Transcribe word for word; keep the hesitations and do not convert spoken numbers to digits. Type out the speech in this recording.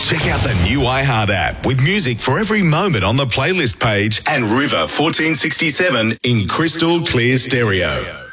Check out the new iHeart app with music for every moment on the playlist page and River fourteen sixty-seven in crystal clear stereo.